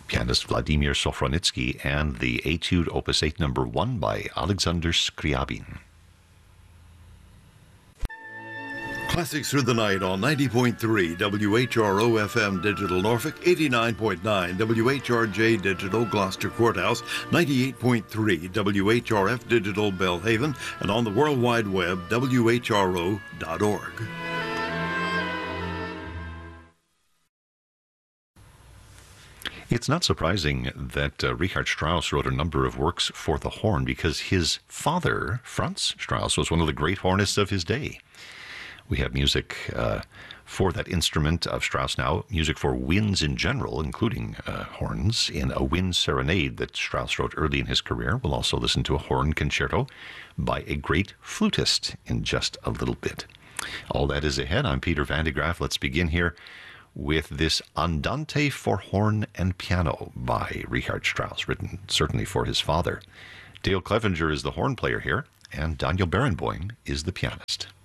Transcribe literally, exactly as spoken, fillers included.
pianist Vladimir Sofronitsky, and the Etude Opus eight number one by Alexander Scriabin. Classics Through the Night on ninety point three W H R O F M Digital Norfolk, eighty-nine point nine W H R J Digital Gloucester Courthouse, ninety-eight point three W H R F Digital Belhaven, and on the World Wide Web, W H R O dot org. It's not surprising that uh, Richard Strauss wrote a number of works for the horn, because his father, Franz Strauss, was one of the great hornists of his day. We have music uh, for that instrument of Strauss now, music for winds in general, including uh, horns, in a wind serenade that Strauss wrote early in his career. We'll also listen to a horn concerto by a great flutist in just a little bit. All that is ahead. I'm Peter Van de Graaff. Let's begin here with this Andante for horn and piano by Richard Strauss, written certainly for his father. Dale Clevenger is the horn player here, and Daniel Barenboim is the pianist.